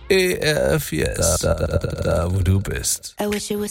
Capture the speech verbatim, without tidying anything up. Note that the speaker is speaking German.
E R F, yes, da, da, da, da, wo du bist. I wish it was